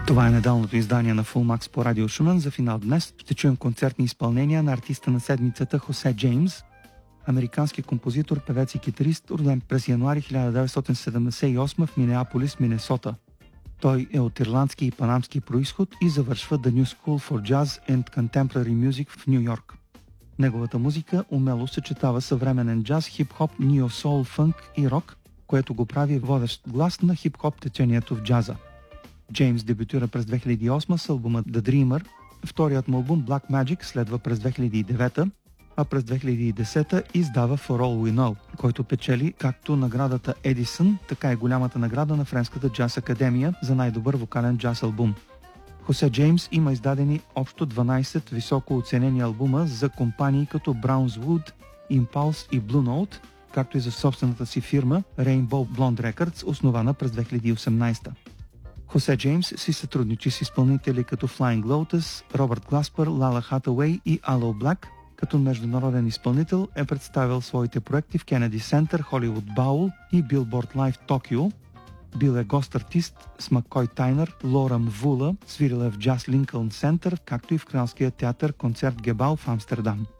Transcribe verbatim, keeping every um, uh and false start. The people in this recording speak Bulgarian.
Това е недалното издание на Full Max по Радио Шумен. За финал днес ще чуем концертни изпълнения на артиста на седмицата Хосе Джеймс, американски композитор, певец и китарист, роден през януари хиляда деветстотин седемдесет и осма в Минеаполис, Минесота. Той е от ирландски и панамски происход и завършва The New School for Jazz and Contemporary Music в Ню Йорк. Неговата музика умело съчетава съвременен джаз, хип-хоп, нио-соул, фънк и рок, което го прави водещ глас на хип-хоп течението в джаза. Джеймс дебютира през две хиляди и осма с албума The Dreamer, вторият му албум Black Magic следва през две хиляди и девета, а през две хиляди и десета издава For All We Know, който печели както наградата Едисън, така и голямата награда на Френската джаз академия за най-добър вокален джаз албум. Хосе Джеймс има издадени общо дванайсет високо оценени албума за компании като Brownswood, Impulse и Blue Note, както и за собствената си фирма Rainbow Blonde Records, основана през две хиляди и осемнайсета. Хосе Джеймс си сътрудничи с изпълнители като Flying Lotus, Робърт Гласпър, Лала Хатауей и Ало Блак. Като международен изпълнител е представил своите проекти в Кенеди Център, Холивуд Баул и Билборд Лайв Токио. Бил е гост-артист с Маккой Тайнър, Лора Мвула, свирил е в Джаз Линкълн Център, както и в Кралския театър Концерт Гебал в Амстердам.